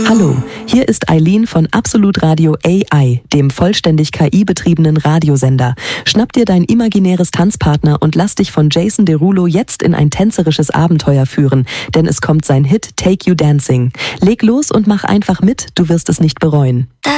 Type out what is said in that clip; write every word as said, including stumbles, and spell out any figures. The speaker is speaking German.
Hallo, hier ist Eileen von Absolut Radio A I, dem vollständig K I-betriebenen Radiosender. Schnapp dir dein imaginäres Tanzpartner und lass dich von Jason Derulo jetzt in ein tänzerisches Abenteuer führen, denn es kommt sein Hit Take You Dancing. Leg los und mach einfach mit, du wirst es nicht bereuen.